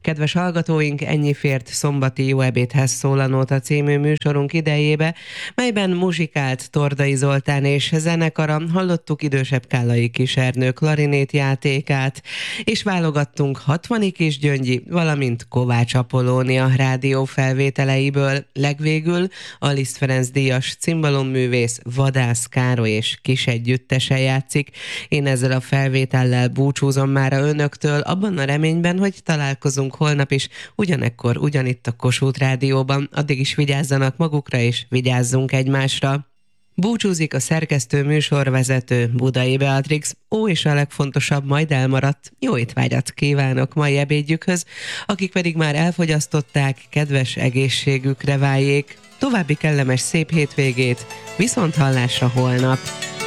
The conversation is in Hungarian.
Kedves hallgatóink, ennyi fért szombati Jó ebédhez szól a Nóta című műsorunk idejébe, melyben muzsikált Tordai Zoltán és zenekara, hallottuk idősebb kállai Kisernő klarinét játékát, és válogattunk 60 Kis Gyöngyi, valamint Kovács Apollónia rádió felvételeiből. Legvégül a Liszt Ferenc díjas cimbalomművész Vadász Károly és kis együttese játszik. Én ezzel a felvétellel búcsúzom mára önöktől, abban a reményben, hogy találkozunk holnap is, ugyanekkor, ugyanitt a Kossuth Rádióban. Addig is vigyázzanak magukra, és vigyázzunk egymásra. Búcsúzik a szerkesztő műsorvezető, Budai Beatrix. És a legfontosabb majd elmaradt. Jó étvágyat kívánok mai ebédjükhöz, akik pedig már elfogyasztották, kedves egészségükre váljék. További kellemes szép hétvégét, viszont hallásra holnap!